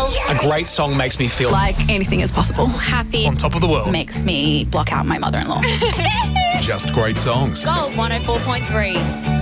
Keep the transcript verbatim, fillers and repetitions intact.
world. A great song makes me feel Like anything is possible. Happy. on top of the world. Makes me block out my mother-in-law. Just great songs. Gold one oh four point three.